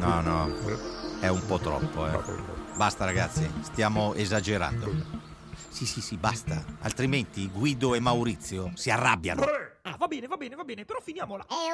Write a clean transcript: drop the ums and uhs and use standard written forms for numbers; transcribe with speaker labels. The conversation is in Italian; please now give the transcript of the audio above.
Speaker 1: No, è un po' troppo, Basta ragazzi, stiamo esagerando. Sì, basta. Altrimenti Guido e Maurizio si arrabbiano.
Speaker 2: Va bene, però finiamola.